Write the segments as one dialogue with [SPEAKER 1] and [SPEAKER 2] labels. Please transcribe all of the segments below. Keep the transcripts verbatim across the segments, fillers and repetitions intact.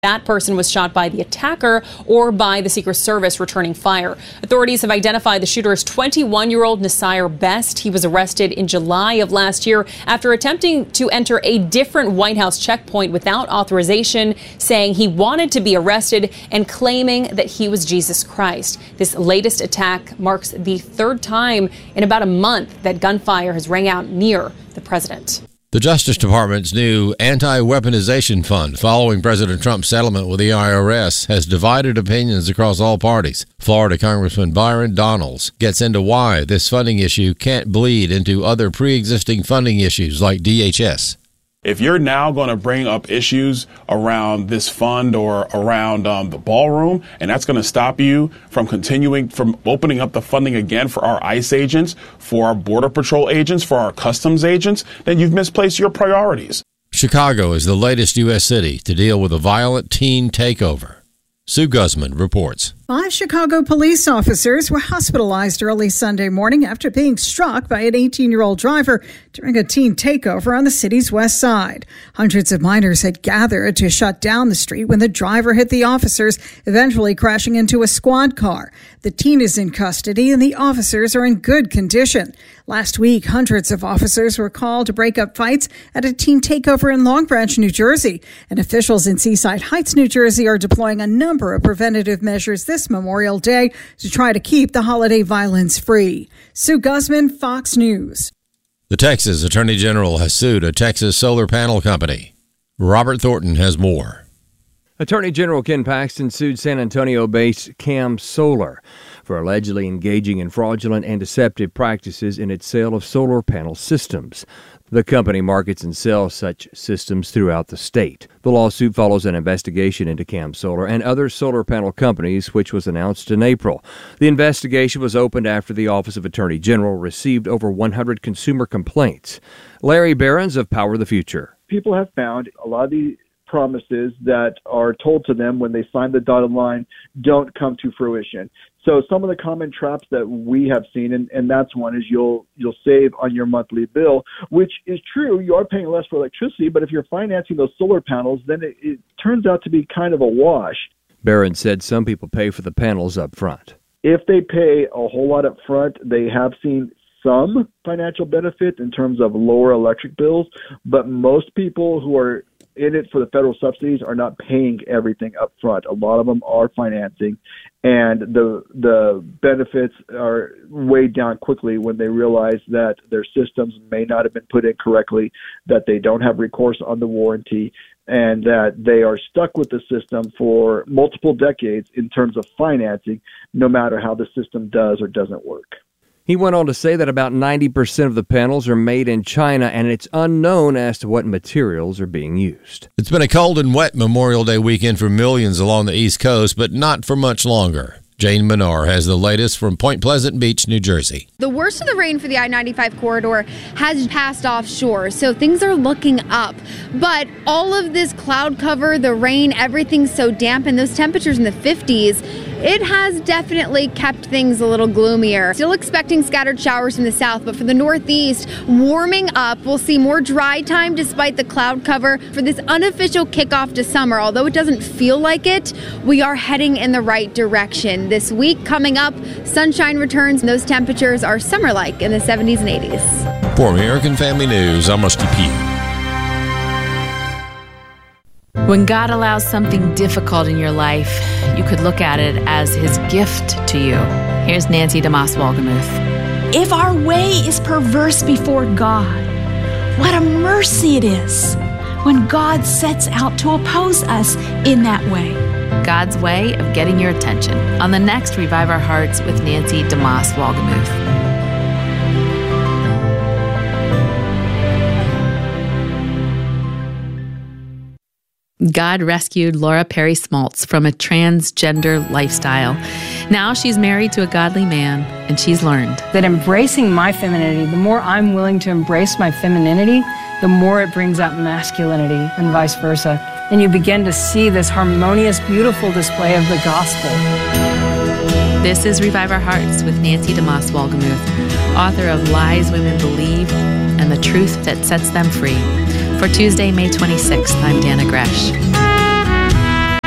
[SPEAKER 1] that person was shot by the attacker or by the Secret Service returning fire. Authorities have identified the shooter as twenty-one-year-old Nasir Best. He was arrested in July of last year after attempting to enter a different White House checkpoint without authorization, saying he wanted to be arrested and claiming that he was Jesus Christ. This latest attack marks the third time in about a month that gunfire has rang out near the president.
[SPEAKER 2] The Justice Department's new anti-weaponization fund, following President Trump's settlement with the I R S, has divided opinions across all parties. Florida Congressman Byron Donalds gets into why this funding issue can't bleed into other pre-existing funding issues like D H S.
[SPEAKER 3] If you're now going to bring up issues around this fund or around um, the ballroom, and that's going to stop you from continuing, from opening up the funding again for our ICE agents, for our Border Patrol agents, for our customs agents, then you've misplaced your priorities.
[SPEAKER 2] Chicago is the latest U S city to deal with a violent teen takeover. Sue Guzman reports.
[SPEAKER 4] Five Chicago police officers were hospitalized early Sunday morning after being struck by an eighteen-year-old driver during a teen takeover on the city's west side. Hundreds of minors had gathered to shut down the street when the driver hit the officers, eventually crashing into a squad car. The teen is in custody and the officers are in good condition. Last week, hundreds of officers were called to break up fights at a teen takeover in Long Branch, New Jersey. And officials in Seaside Heights, New Jersey are deploying a number of preventative measures this Memorial Day to try to keep the holiday violence free. Sue Guzman, Fox News.
[SPEAKER 2] The Texas Attorney General has sued a Texas solar panel company. Robert Thornton has more.
[SPEAKER 5] Attorney General Ken Paxton sued San Antonio-based Cam Solar for allegedly engaging in fraudulent and deceptive practices in its sale of solar panel systems. The company markets and sells such systems throughout the state. The lawsuit follows an investigation into Cam Solar and other solar panel companies, which was announced in April. The investigation was opened after the Office of Attorney General received over one hundred consumer complaints. Larry Behrens of Power the Future.
[SPEAKER 6] People have found a lot of the promises that are told to them when they sign the dotted line don't come to fruition. So some of the common traps that we have seen, and, and that's one, is you'll you'll save on your monthly bill, which is true. You are paying less for electricity, but if you're financing those solar panels, then it, it turns out to be kind of a wash.
[SPEAKER 5] Barron said some people pay for the panels up front.
[SPEAKER 6] If they pay a whole lot up front, they have seen some financial benefit in terms of lower electric bills, but most people who are in it for the federal subsidies are not paying everything up front. A lot of them are financing, and the the benefits are weighed down quickly when they realize that their systems may not have been put in correctly, that they don't have recourse on the warranty, and that they are stuck with the system for multiple decades in terms of financing, no matter how the system does or doesn't work.
[SPEAKER 5] He went on to say that about ninety percent of the panels are made in China, and it's unknown as to what materials are being used.
[SPEAKER 2] It's been a cold and wet Memorial Day weekend for millions along the East Coast, but not for much longer. Jane Menard has the latest from Point Pleasant Beach, New Jersey.
[SPEAKER 7] The worst of the rain for the I ninety-five corridor has passed offshore, so things are looking up. But all of this cloud cover, the rain, everything's so damp, and those temperatures in the fifties, it has definitely kept things a little gloomier. Still expecting scattered showers in the south, but for the northeast, warming up. We'll see more dry time despite the cloud cover for this unofficial kickoff to summer. Although it doesn't feel like it, we are heading in the right direction. This week coming up, sunshine returns, and those temperatures are summer-like in the seventies and eighties.
[SPEAKER 2] For American Family News, I'm Rusty Pugh.
[SPEAKER 8] When God allows something difficult in your life, you could look at it as his gift to you. Here's Nancy DeMoss Wolgemuth.
[SPEAKER 9] If our way is perverse before God, what a mercy it is when God sets out to oppose us in that way.
[SPEAKER 8] God's way of getting your attention on the next Revive Our Hearts with Nancy DeMoss Wolgemuth. God rescued Laura Perry Smoltz from a transgender lifestyle. Now she's married to a godly man, and she's learned
[SPEAKER 10] that embracing my femininity, the more I'm willing to embrace my femininity, the more it brings out masculinity and vice versa. And you begin to see this harmonious, beautiful display of the gospel.
[SPEAKER 8] This is Revive Our Hearts with Nancy DeMoss Wolgemuth, author of Lies Women Believe and the Truth That Sets Them Free. For Tuesday, May twenty-sixth, I'm Dana Gresh.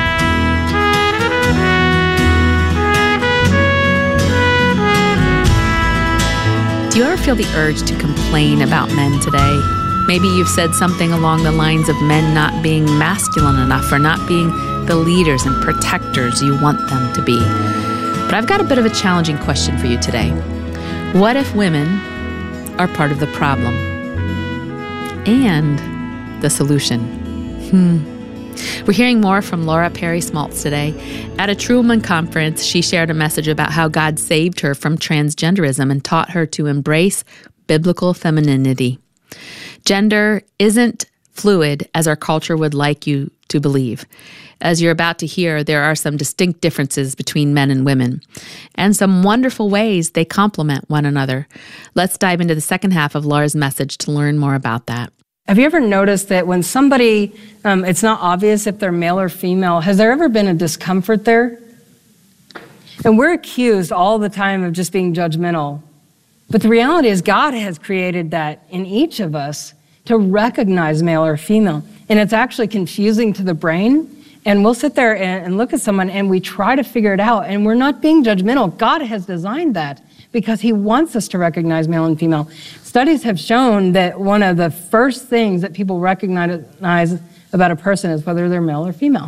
[SPEAKER 8] feel the urge to complain about men today? Maybe you've said something along the lines of men not being masculine enough or not being the leaders and protectors you want them to be. But I've got a bit of a challenging question for you today. What if women are part of the problem and the solution? Hmm. We're hearing more from Laura Perry Smaltz today. At a True Woman conference, she shared a message about how God saved her from transgenderism and taught her to embrace biblical femininity. Gender isn't fluid as our culture would like you to believe. As you're about to hear, there are some distinct differences between men and women, and some wonderful ways they complement one another. Let's dive into the second half of Laura's message to learn more about that.
[SPEAKER 10] Have you ever noticed that when somebody, um, it's not obvious if they're male or female, has there ever been a discomfort there? And we're accused all the time of just being judgmental. But the reality is God has created that in each of us to recognize male or female. And it's actually confusing to the brain. And we'll sit there and, and look at someone and we try to figure it out. And we're not being judgmental. God has designed that because he wants us to recognize male and female. Studies have shown that one of the first things that people recognize about a person is whether they're male or female.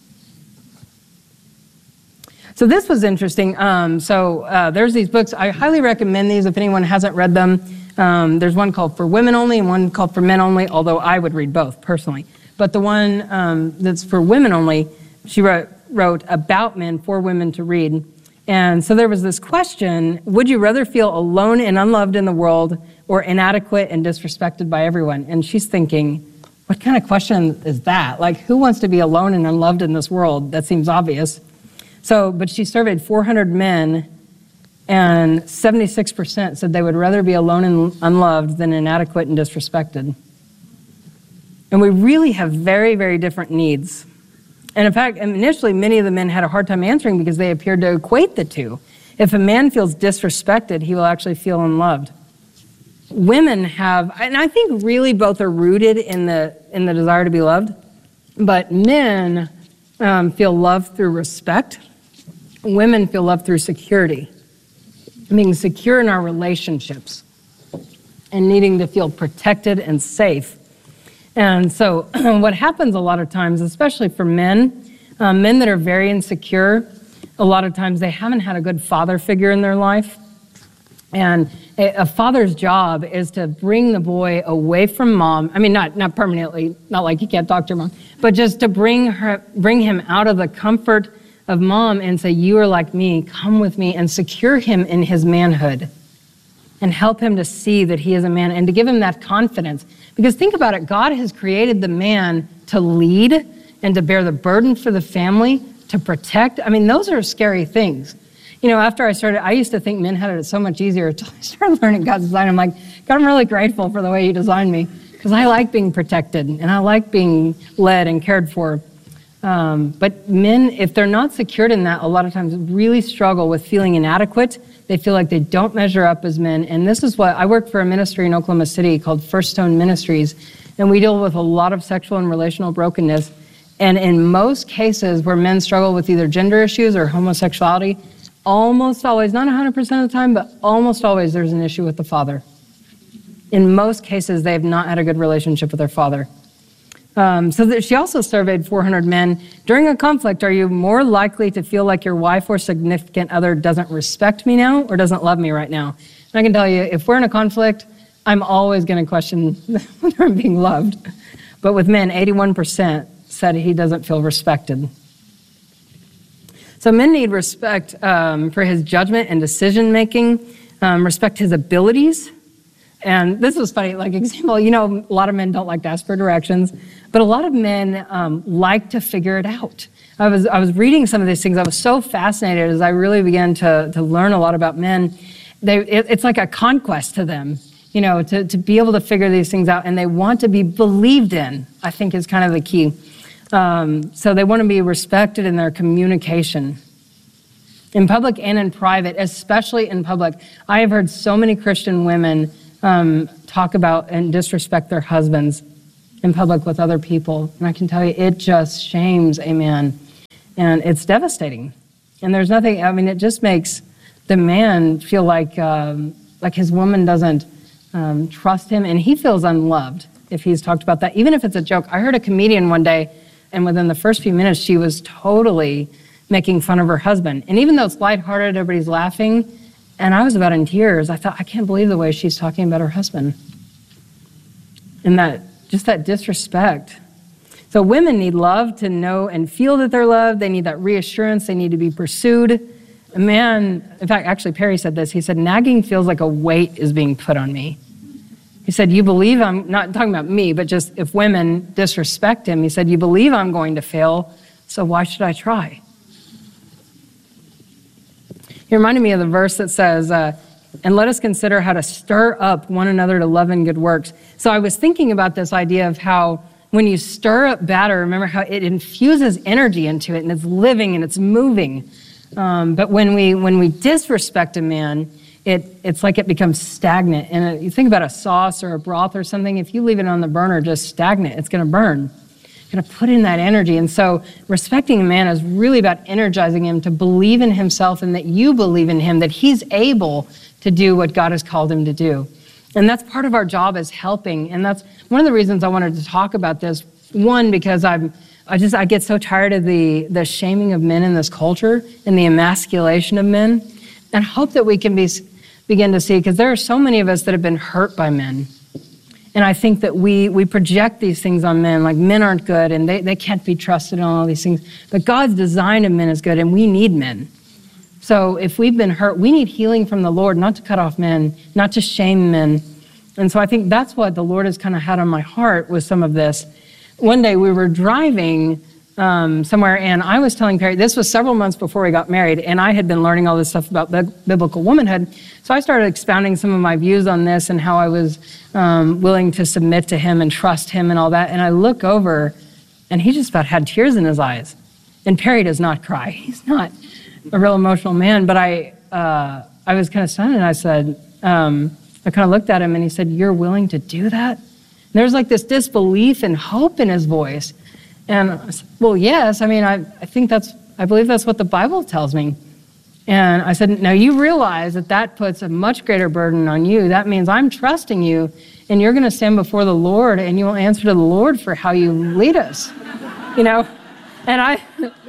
[SPEAKER 10] So this was interesting. Um, so uh, there's these books. I highly recommend these if anyone hasn't read them. Um, there's one called For Women Only and one called For Men Only, although I would read both personally. But the one um, that's for women only, she wrote, wrote about men for women to read. And so there was this question, would you rather feel alone and unloved in the world or inadequate and disrespected by everyone? And she's thinking, what kind of question is that? Like, who wants to be alone and unloved in this world? That seems obvious. So, but she surveyed four hundred men, and seventy-six percent said they would rather be alone and unloved than inadequate and disrespected. And we really have very, very different needs. And in fact, initially, many of the men had a hard time answering because they appeared to equate the two. If a man feels disrespected, he will actually feel unloved. Women have, and I think really both are rooted in the in the desire to be loved, but men um, feel love through respect. Women feel love through security, being secure in our relationships and needing to feel protected and safe. And so what happens a lot of times, especially for men, um, men that are very insecure, a lot of times they haven't had a good father figure in their life. And a, a father's job is to bring the boy away from mom. I mean, not not permanently, not like he can't talk to your mom, but just to bring her, bring him out of the comfort of mom and say, you are like me, come with me, and secure him in his manhood and help him to see that he is a man and to give him that confidence. Because think about it, God has created the man to lead and to bear the burden for the family, to protect. I mean, those are scary things. You know, after I started, I used to think men had it so much easier until I started learning God's design. I'm like, God, I'm really grateful for the way you designed me because I like being protected and I like being led and cared for. Um, but men, if they're not secured in that, a lot of times really struggle with feeling inadequate. They feel like they don't measure up as men. And this is what, I work for a ministry in Oklahoma City called First Stone Ministries, and we deal with a lot of sexual and relational brokenness. And in most cases where men struggle with either gender issues or homosexuality, almost always, not one hundred percent of the time, but almost always there's an issue with the father. In most cases, they have not had a good relationship with their father. Um, so that she also surveyed four hundred men. During a conflict, are you more likely to feel like your wife or significant other doesn't respect me now or doesn't love me right now? And I can tell you, if we're in a conflict, I'm always going to question whether I'm being loved. But with men, eighty-one percent said he doesn't feel respected. So men need respect um, for his judgment and decision-making, um, respect his abilities. And this was funny, like example, you know, a lot of men don't like to ask for directions, but a lot of men um, like to figure it out. I was I was reading some of these things. I was so fascinated as I really began to, to learn a lot about men. They, it, it's like a conquest to them, you know, to, to be able to figure these things out, and they want to be believed in, I think is kind of the key. Um, so they want to be respected in their communication. In public and in private, especially in public. I have heard so many Christian women um, talk about and disrespect their husbands in public with other people. And I can tell you, it just shames a man. And it's devastating. And there's nothing, I mean, it just makes the man feel like um, like his woman doesn't um, trust him, and he feels unloved if he's talked about that, even if it's a joke. I heard a comedian one day, and within the first few minutes, she was totally making fun of her husband. And even though it's lighthearted, everybody's laughing, and I was about in tears. I thought, I can't believe the way she's talking about her husband. And that, just that disrespect. So women need love to know and feel that they're loved. They need that reassurance. They need to be pursued. A man, in fact, actually Perry said this. He said, nagging feels like a weight is being put on me. He said, you believe I'm, not talking about me, but just if women disrespect him, he said, you believe I'm going to fail, so why should I try? He reminded me of the verse that says, uh, and let us consider how to stir up one another to love and good works. So I was thinking about this idea of how when you stir up batter, remember how it infuses energy into it, and it's living and it's moving. Um, but when we when we disrespect a man, it it's like it becomes stagnant. And you think about a sauce or a broth or something, if you leave it on the burner just stagnant, it's going to burn. Going to put in that energy. And so respecting a man is really about energizing him to believe in himself and that you believe in him, that he's able to do what God has called him to do. And that's part of our job as helping. And that's one of the reasons I wanted to talk about this. One, because I'm, I just, I get so tired of the, the shaming of men in this culture and the emasculation of men. And I hope that we can be, begin to see, because there are so many of us that have been hurt by men. And I think that we we project these things on men, like men aren't good and they, they can't be trusted on all these things. But God's design of men is good, and we need men. So if we've been hurt, we need healing from the Lord, not to cut off men, not to shame men. And so I think that's what the Lord has kind of had on my heart with some of this. One day we were driving um, somewhere, and I was telling Perry, this was several months before we got married, and I had been learning all this stuff about bi- biblical womanhood. So I started expounding some of my views on this and how I was um, willing to submit to him and trust him and all that. And I look over, and he just about had tears in his eyes. And Perry does not cry. He's not a real emotional man. But I uh, I was kind of stunned, and I said, um, I kind of looked at him, and he said, you're willing to do that? And there was like this disbelief and hope in his voice. And I said, well, yes. I mean, I, I think that's, I believe that's what the Bible tells me. And I said, now you realize that that puts a much greater burden on you. That means I'm trusting you, and you're going to stand before the Lord, and you will answer to the Lord for how you lead us, you know? And I,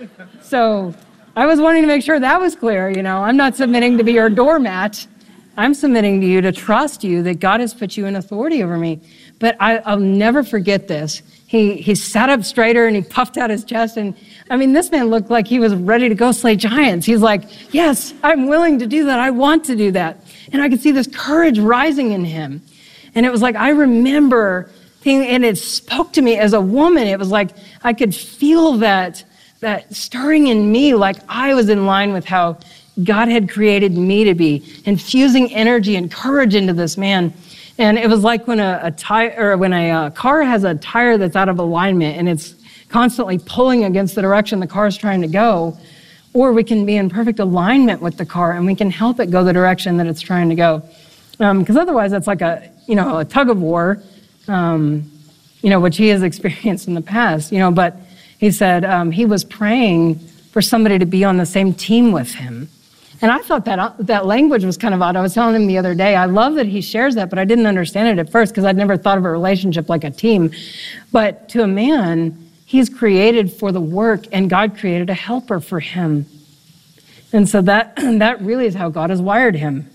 [SPEAKER 10] so I was wanting to make sure that was clear, you know? I'm not submitting to be your doormat. I'm submitting to you to trust you that God has put you in authority over me. But I, I'll never forget this. He he sat up straighter and he puffed out his chest. And I mean, this man looked like he was ready to go slay giants. He's like, yes, I'm willing to do that. I want to do that. And I could see this courage rising in him. And it was like, I remember, thinking, and it spoke to me as a woman. It was like, I could feel that, that stirring in me, like I was in line with how God had created me to be, infusing energy and courage into this man. And it was like when a, a tire, or when a uh, car has a tire that's out of alignment and it's constantly pulling against the direction the car is trying to go, or we can be in perfect alignment with the car and we can help it go the direction that it's trying to go. Because um, otherwise, that's like a you know a tug of war, um, you know, which he has experienced in the past. You know, but he said um, he was praying for somebody to be on the same team with him. And I thought that that language was kind of odd. I was telling him the other day, I love that he shares that, but I didn't understand it at first because I'd never thought of a relationship like a team. But to a man, he's created for the work, and God created a helper for him. And so that that really is how God has wired him.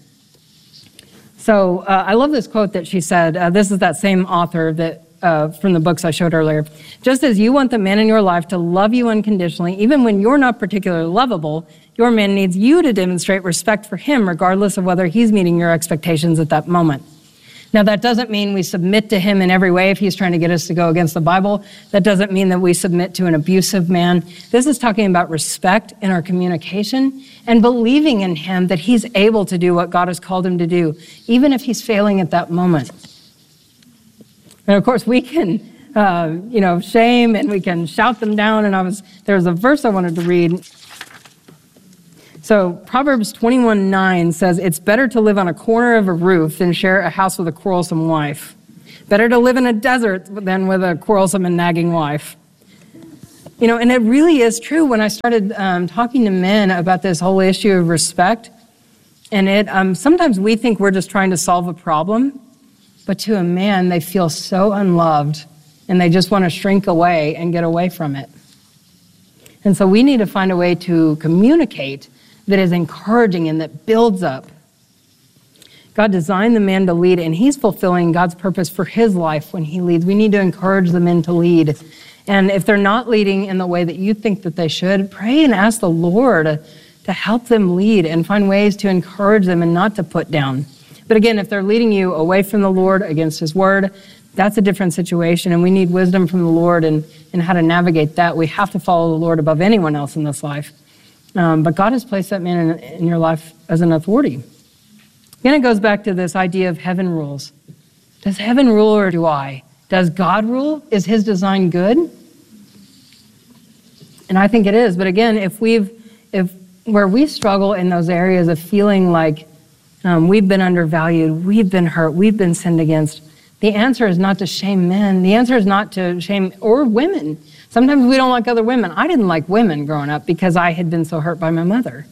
[SPEAKER 10] So uh, I love this quote that she said. Uh, this is that same author that uh, from the books I showed earlier. Just as you want the man in your life to love you unconditionally, even when you're not particularly lovable, your man needs you to demonstrate respect for him, regardless of whether he's meeting your expectations at that moment. Now, that doesn't mean we submit to him in every way if he's trying to get us to go against the Bible. That doesn't mean that we submit to an abusive man. This is talking about respect in our communication and believing in him that he's able to do what God has called him to do, even if he's failing at that moment. And of course, we can, uh, you know, shame and we can shout them down. And I was there was a verse I wanted to read. So Proverbs twenty-one nine says, it's better to live on a corner of a roof than share a house with a quarrelsome wife. Better to live in a desert than with a quarrelsome and nagging wife. You know, and it really is true. When I started um, talking to men about this whole issue of respect, and it um, sometimes we think we're just trying to solve a problem, But to a man, they feel so unloved and they just want to shrink away and get away from it. And so we need to find a way to communicate that is encouraging and that builds up. God designed the man to lead, and he's fulfilling God's purpose for his life when he leads. We need to encourage the men to lead. And if they're not leading in the way that you think that they should, pray and ask the Lord to help them lead and find ways to encourage them and not to put down. But again, if they're leading you away from the Lord against his word, that's a different situation, and we need wisdom from the Lord and, and how to navigate that. We have to follow the Lord above anyone else in this life. Um, but God has placed that man in, in your life as an authority. Again, it goes back to this idea of heaven rules. Does heaven rule or do I? Does God rule? Is his design good? And I think it is. But again, if we've, if where we struggle in those areas of feeling like um, we've been undervalued, we've been hurt, we've been sinned against, the answer is not to shame men. The answer is not to shame or women. Sometimes we don't like other women. I didn't like women growing up because I had been so hurt by my mother.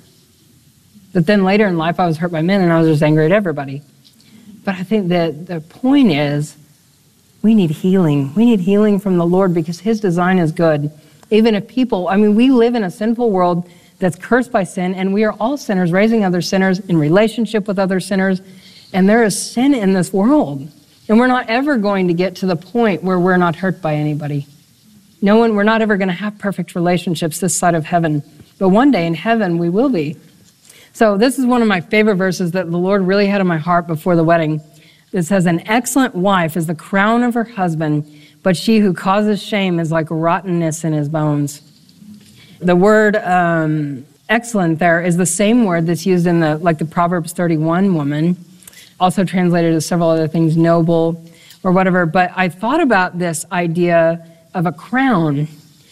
[SPEAKER 10] But then later in life, I was hurt by men and I was just angry at everybody. But I think that the point is we need healing. We need healing from the Lord because his design is good. Even if people, I mean, we live in a sinful world that's cursed by sin, and we are all sinners, raising other sinners in relationship with other sinners. And there is sin in this world. And we're not ever going to get to the point where we're not hurt by anybody. No one, we're not ever going to have perfect relationships this side of heaven. But one day in heaven, we will be. So this is one of my favorite verses that the Lord really had in my heart before the wedding. It says, an excellent wife is the crown of her husband, but she who causes shame is like rottenness in his bones. The word um, excellent there is the same word that's used in the like the Proverbs thirty-one woman, also translated as several other things, noble or whatever. But I thought about this idea of a crown,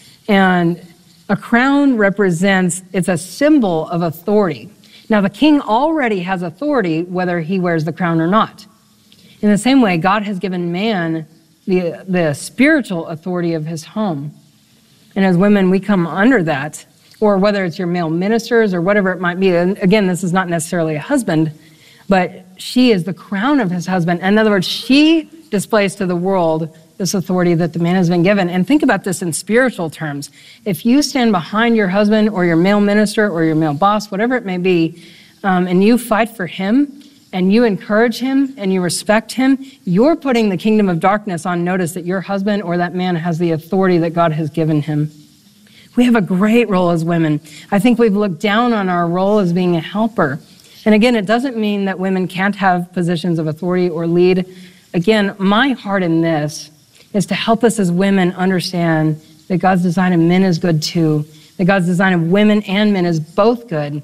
[SPEAKER 10] and a crown represents, it's a symbol of authority. Now, the king already has authority whether he wears the crown or not. In the same way, God has given man the, the spiritual authority of his home. And as women, we come under that, or whether it's your male ministers or whatever it might be. And again, this is not necessarily a husband, but she is the crown of his husband. In other words, she displays to the world this authority that the man has been given. And think about this in spiritual terms. If you stand behind your husband or your male minister or your male boss, whatever it may be, um, and you fight for him and you encourage him and you respect him, you're putting the kingdom of darkness on notice that your husband or that man has the authority that God has given him. We have a great role as women. I think we've looked down on our role as being a helper. And again, it doesn't mean that women can't have positions of authority or lead. Again, my heart in this is to help us as women understand that God's design of men is good too, that God's design of women and men is both good,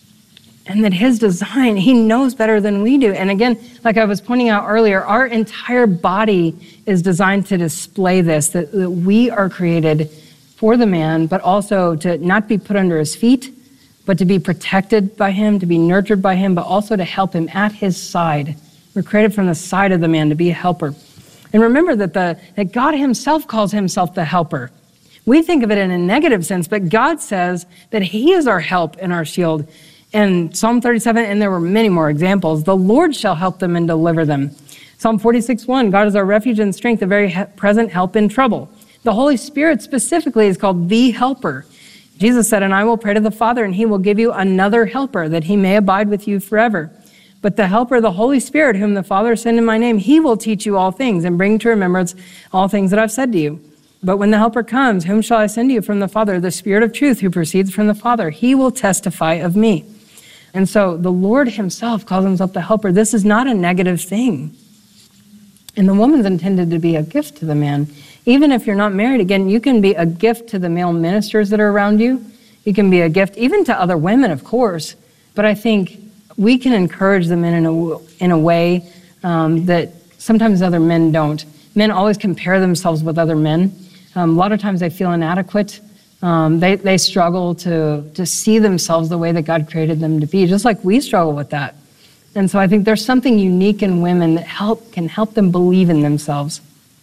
[SPEAKER 10] and that his design, he knows better than we do. And again, like I was pointing out earlier, our entire body is designed to display this, that, that we are created for the man, but also to not be put under his feet, but to be protected by him, to be nurtured by him, but also to help him at his side. We're created from the side of the man to be a helper. And remember that, the, that God himself calls himself the helper. We think of it in a negative sense, but God says that he is our help and our shield. And Psalm thirty-seven, and there were many more examples, the Lord shall help them and deliver them. Psalm forty-six one, God is our refuge and strength, a very he- present help in trouble. The Holy Spirit specifically is called the helper. Jesus said, and I will pray to the Father, and he will give you another helper, that he may abide with you forever. But the helper, the Holy Spirit, whom the Father sent in my name, he will teach you all things and bring to remembrance all things that I've said to you. But when the helper comes, whom shall I send you from the Father? The Spirit of truth who proceeds from the Father. He will testify of me. And so the Lord himself calls himself the helper. This is not a negative thing. And the woman's intended to be a gift to the man. Even if you're not married, again, you can be a gift to the male ministers that are around you. You can be a gift even to other women, of course. But I think we can encourage the men in a, in a way um, that sometimes other men don't. Men always compare themselves with other men. Um, a lot of times they feel inadequate. Um, they, they struggle to, to see themselves the way that God created them to be, just like we struggle with that. And so I think there's something unique in women that help can help them believe in themselves.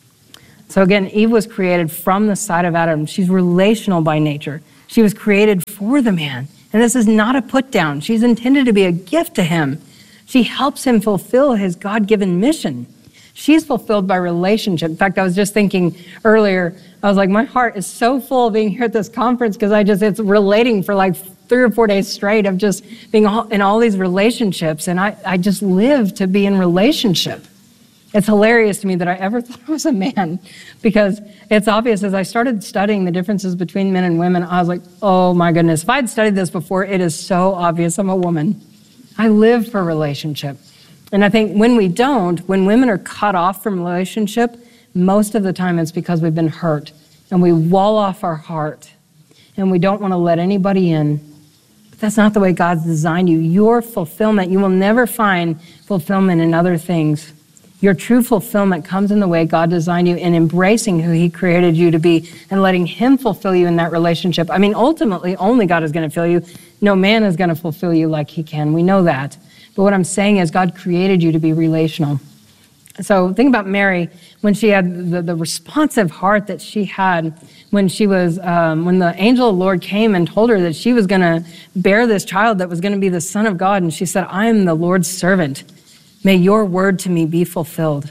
[SPEAKER 10] So again, Eve was created from the side of Adam. She's relational by nature. She was created for the man. And this is not a put down. She's intended to be a gift to him. She helps him fulfill his God-given mission. She's fulfilled by relationship. In fact, I was just thinking earlier, I was like, my heart is so full being here at this conference because I just, it's relating for like three or four days straight of just being all, in all these relationships. And I, I just live to be in relationship. It's hilarious to me that I ever thought I was a man, because it's obvious as I started studying the differences between men and women, I was like, oh my goodness, if I'd studied this before, it is so obvious I'm a woman. I live for relationship. And I think when we don't, when women are cut off from relationship, most of the time it's because we've been hurt and we wall off our heart and we don't want to let anybody in. But that's not the way God's designed you. Your fulfillment, you will never find fulfillment in other things. Your true fulfillment comes in the way God designed you, in embracing who he created you to be and letting him fulfill you in that relationship. I mean, ultimately, only God is going to fill you. No man is going to fulfill you like he can. We know that. But what I'm saying is God created you to be relational. So think about Mary, when she had the, the responsive heart that she had when she was, um, when the angel of the Lord came and told her that she was going to bear this child that was going to be the Son of God. And she said, I am the Lord's servant. May your word to me be fulfilled.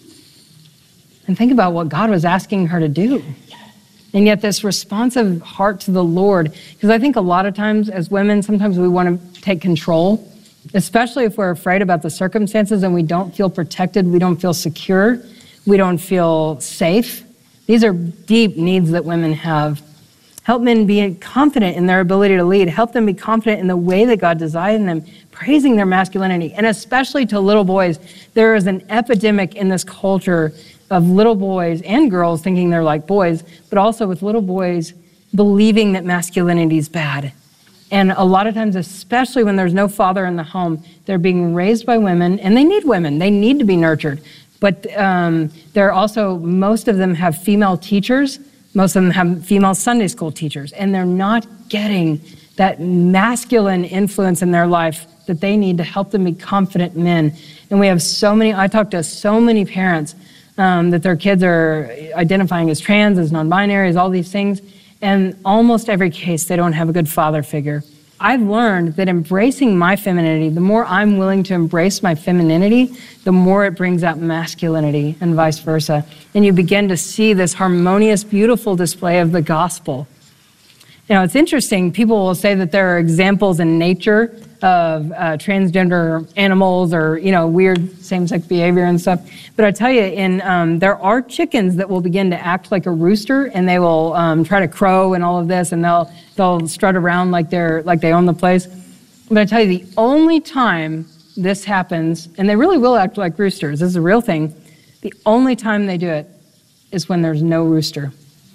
[SPEAKER 10] And think about what God was asking her to do. And yet this responsive heart to the Lord, because I think a lot of times as women, sometimes we want to take control, especially if we're afraid about the circumstances and we don't feel protected, we don't feel secure, we don't feel safe. These are deep needs that women have. Help men be confident in their ability to lead. Help them be confident in the way that God designed them, praising their masculinity. And especially to little boys, there is an epidemic in this culture of little boys and girls thinking they're like boys, but also with little boys believing that masculinity is bad. And a lot of times, especially when there's no father in the home, they're being raised by women, and they need women. They need to be nurtured. But um, they're also, most of them have female teachers. Most of them have female Sunday school teachers, and they're not getting that masculine influence in their life that they need to help them be confident men. And we have so many, I talk to so many parents um, that their kids are identifying as trans, as non-binary, as all these things. And almost every case, they don't have a good father figure. I've learned that embracing my femininity, the more I'm willing to embrace my femininity, the more it brings out masculinity and vice versa. And you begin to see this harmonious, beautiful display of the gospel. You know, it's interesting. People will say that there are examples in nature of uh, transgender animals or, you know, weird same-sex behavior and stuff. But I tell you, in um, there are chickens that will begin to act like a rooster, and they will um, try to crow and all of this, and they'll they'll strut around like they're like they own the place. But I tell you, the only time this happens, and they really will act like roosters, this is a real thing, the only time they do it is when there's no rooster.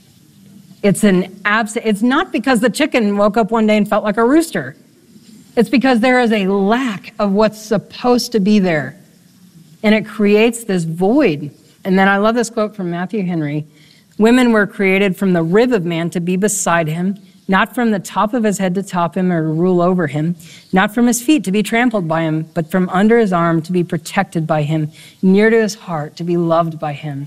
[SPEAKER 10] It's an abs- It's not because the chicken woke up one day and felt like a rooster. It's because there is a lack of what's supposed to be there. And it creates this void. And then I love this quote from Matthew Henry. Women were created from the rib of man to be beside him, not from the top of his head to top him or to rule over him, not from his feet to be trampled by him, but from under his arm to be protected by him, near to his heart to be loved by him.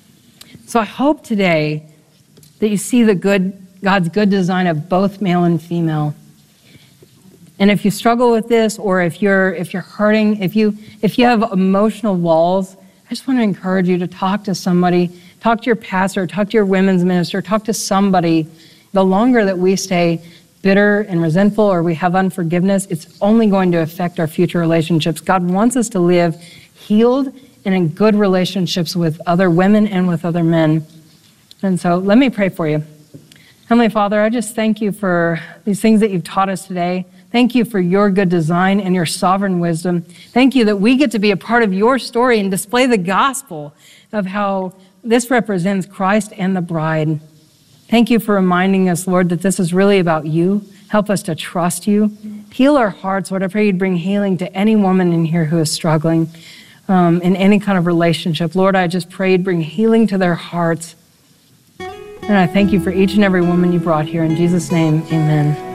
[SPEAKER 10] So I hope today that you see the good, God's good design of both male and female. And if you struggle with this, or if you're if you're hurting, if you if you have emotional walls, I just want to encourage you to talk to somebody, talk to your pastor, talk to your women's minister, talk to somebody. The longer that we stay bitter and resentful, or we have unforgiveness, it's only going to affect our future relationships. God wants us to live healed and in good relationships with other women and with other men. And so let me pray for you. Heavenly Father, I just thank you for these things that you've taught us today. Thank you for your good design and your sovereign wisdom. Thank you that we get to be a part of your story and display the gospel of how this represents Christ and the bride. Thank you for reminding us, Lord, that this is really about you. Help us to trust you. Heal our hearts, Lord. I pray you'd bring healing to any woman in here who is struggling um, in any kind of relationship. Lord, I just pray you'd bring healing to their hearts. And I thank you for each and every woman you brought here. In Jesus' name, amen.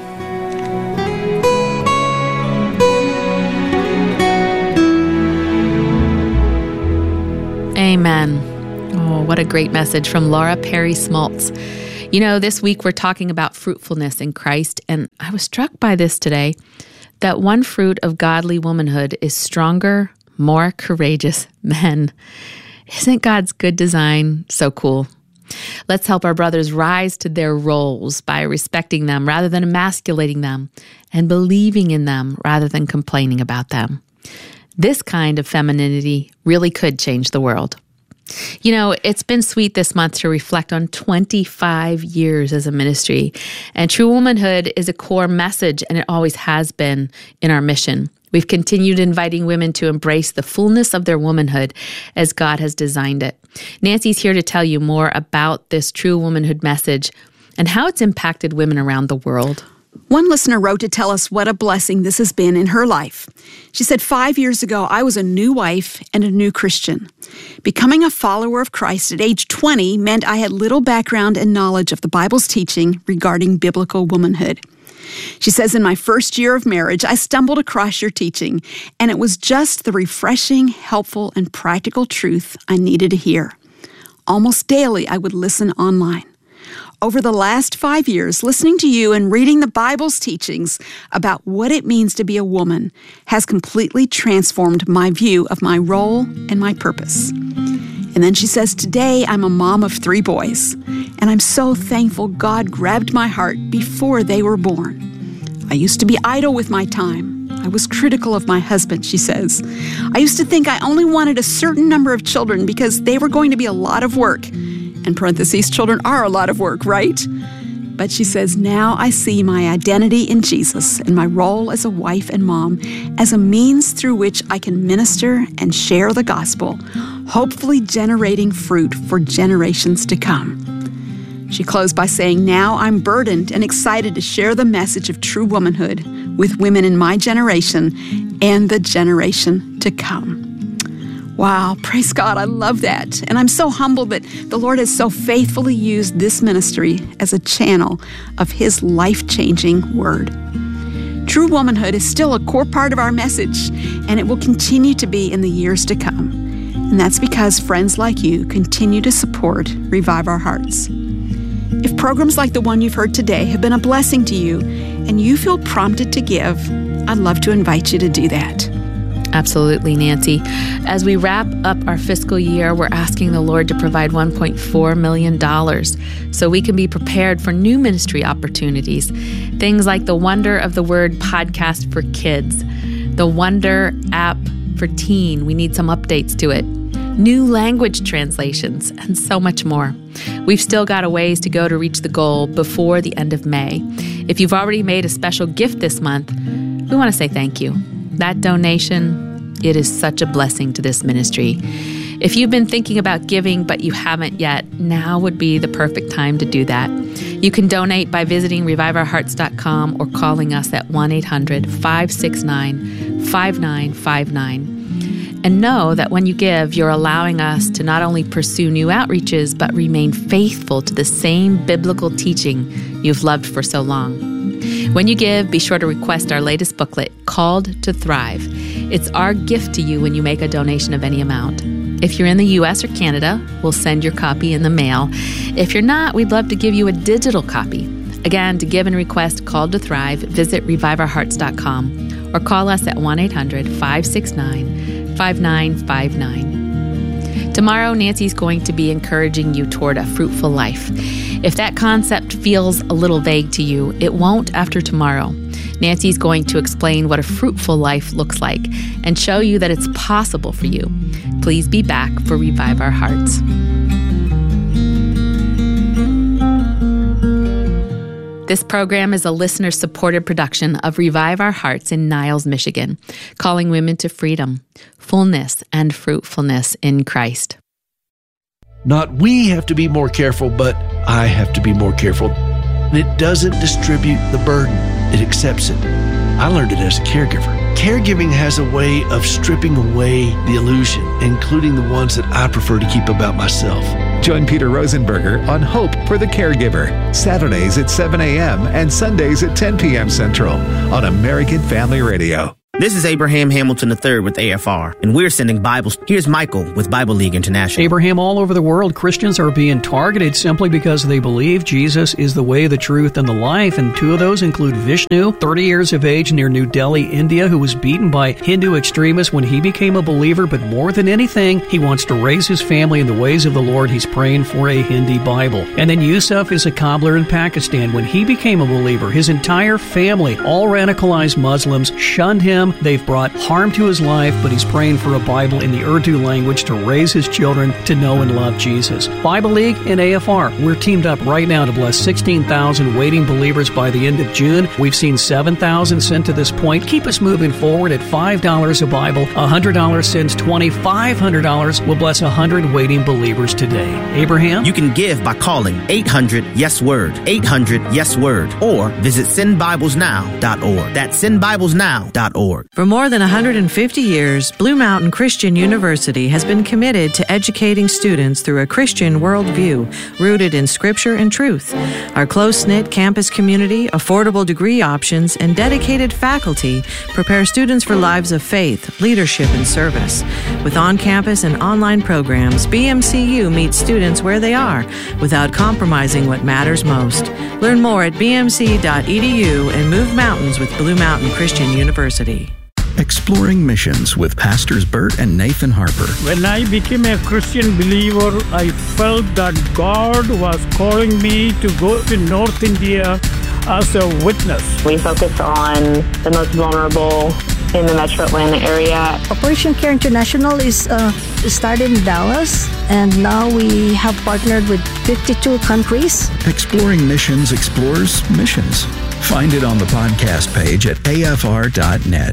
[SPEAKER 8] Amen. Oh, what a great message from Laura Perry Smoltz. You know, this week we're talking about fruitfulness in Christ, and I was struck by this today, that one fruit of godly womanhood is stronger, more courageous men. Isn't God's good design so cool? Let's help our brothers rise to their roles by respecting them rather than emasculating them and believing in them rather than complaining about them. This kind of femininity really could change the world. You know, it's been sweet this month to reflect on twenty-five years as a ministry, and true womanhood is a core message, and it always has been in our mission. We've continued inviting women to embrace the fullness of their womanhood as God has designed it. Nancy's here to tell you more about this true womanhood message and how it's impacted women around the world.
[SPEAKER 11] One listener wrote to tell us what a blessing this has been in her life. She said, five years ago, I was a new wife and a new Christian. Becoming a follower of Christ at age twenty meant I had little background and knowledge of the Bible's teaching regarding biblical womanhood. She says, in my first year of marriage, I stumbled across your teaching, and it was just the refreshing, helpful, and practical truth I needed to hear. Almost daily, I would listen online. Over the last five years, listening to you and reading the Bible's teachings about what it means to be a woman has completely transformed my view of my role and my purpose. And then she says, today I'm a mom of three boys, and I'm so thankful God grabbed my heart before they were born. I used to be idle with my time. I was critical of my husband, she says. I used to think I only wanted a certain number of children because they were going to be a lot of work. In parentheses, children are a lot of work, right? But she says, now I see my identity in Jesus and my role as a wife and mom as a means through which I can minister and share the gospel, hopefully generating fruit for generations to come. She closed by saying, now I'm burdened and excited to share the message of true womanhood with women in my generation and the generation to come. Wow, praise God, I love that. And I'm so humbled that the Lord has so faithfully used this ministry as a channel of His life-changing word. True womanhood is still a core part of our message, and it will continue to be in the years to come. And that's because friends like you continue to support Revive Our Hearts. If programs like the one you've heard today have been a blessing to you and you feel prompted to give, I'd love to invite you to do that.
[SPEAKER 8] Absolutely, Nancy. As we wrap up our fiscal year, we're asking the Lord to provide one point four million dollars so we can be prepared for new ministry opportunities. Things like the Wonder of the Word podcast for kids, the Wonder app for teen. We need some updates to it. New language translations, and so much more. We've still got a ways to go to reach the goal before the end of May. If you've already made a special gift this month, we want to say thank you. That donation, it is such a blessing to this ministry. If you've been thinking about giving but you haven't yet, now would be the perfect time to do that. You can donate by visiting revive our hearts dot com or calling us at one eight hundred five six nine five nine five nine. And know that when you give, you're allowing us to not only pursue new outreaches, but remain faithful to the same biblical teaching you've loved for so long. When you give, be sure to request our latest booklet, Called to Thrive. It's our gift to you when you make a donation of any amount. If you're in the U S or Canada, we'll send your copy in the mail. If you're not, we'd love to give you a digital copy. Again, to give and request Called to Thrive, visit revive our hearts dot com or call us at one eight hundred five six nine five nine five nine. Tomorrow, Nancy's going to be encouraging you toward a fruitful life. If that concept feels a little vague to you, it won't after tomorrow. Nancy's going to explain what a fruitful life looks like and show you that it's possible for you. Please be back for Revive Our Hearts. This program is a listener-supported production of Revive Our Hearts in Niles, Michigan, calling women to freedom, fullness, and fruitfulness in Christ.
[SPEAKER 12] Not we have to be more careful, but I have to be more careful. And it doesn't distribute the burden. It accepts it. I learned it as a caregiver. Caregiving has a way of stripping away the illusion, including the ones that I prefer to keep about myself.
[SPEAKER 13] Join Peter Rosenberger on Hope for the Caregiver, Saturdays at seven a.m. and Sundays at ten p.m. Central on American Family Radio.
[SPEAKER 14] This is Abraham Hamilton the third with A F R, and we're sending Bibles. Here's Michael with Bible League International.
[SPEAKER 15] Abraham, all over the world, Christians are being targeted simply because they believe Jesus is the way, the truth, and the life, and two of those include Vishnu, thirty years of age near New Delhi, India, who was beaten by Hindu extremists when he became a believer, but more than anything, he wants to raise his family in the ways of the Lord. He's praying for a Hindi Bible. And then Yusuf is a cobbler in Pakistan. When he became a believer, his entire family, all radicalized Muslims, shunned him. They've brought harm to his life, but he's praying for a Bible in the Urdu language to raise his children to know and love Jesus. Bible League and A F R, we're teamed up right now to bless sixteen thousand waiting believers by the end of June. We've seen seven thousand sent to this point. Keep us moving forward at five dollars a Bible. one hundred dollars sends twenty. five hundred dollars will bless one hundred waiting believers today. Abraham?
[SPEAKER 14] You can give by calling eight hundred yes word, eight hundred yes word, or visit send bibles now dot org. That's send bibles now dot org.
[SPEAKER 16] For more than one hundred fifty years, Blue Mountain Christian University has been committed to educating students through a Christian worldview rooted in Scripture and truth. Our close-knit campus community, affordable degree options, and dedicated faculty prepare students for lives of faith, leadership, and service. With on-campus and online programs, B M C U meets students where they are without compromising what matters most. Learn more at b m c dot e d u and move mountains with Blue Mountain Christian University.
[SPEAKER 17] Exploring Missions with Pastors Bert and Nathan Harper.
[SPEAKER 18] When I became a Christian believer, I felt that God was calling me to go to North India as a witness.
[SPEAKER 19] We focus on the most vulnerable in the Metro Atlanta area.
[SPEAKER 20] Operation Care International is uh, started in Dallas, and now we have partnered with fifty-two countries.
[SPEAKER 17] Exploring Missions explores missions. Find it on the podcast page at a f r dot net.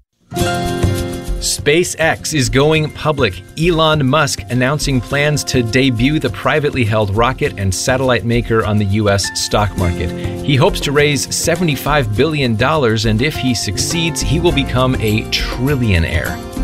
[SPEAKER 21] SpaceX is going public. Elon Musk announcing plans to debut the privately held rocket and satellite maker on the U S stock market. He hopes to raise seventy-five billion dollars, and if he succeeds, he will become a trillionaire.